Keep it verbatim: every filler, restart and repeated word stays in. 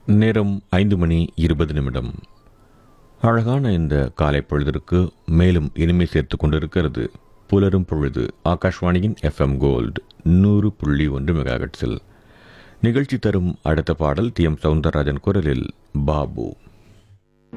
நேரம் ஐந்து மணி இருபது நிமிடம். அழகான இந்த காலை பொழுதிற்கு மேலும் இனிமை சேர்த்து கொண்டிருக்கிறது புலரும் பொழுது ஆகாஷ்வாணியின் எஃப்எம் கோல்டு நூறு புள்ளி ஒன்று மெகாஹெர்ட்ஸில். நிகழ்ச்சி தரும் அடுத்த பாடல் டி எம் சவுந்தரராஜன் குரலில் பாபு.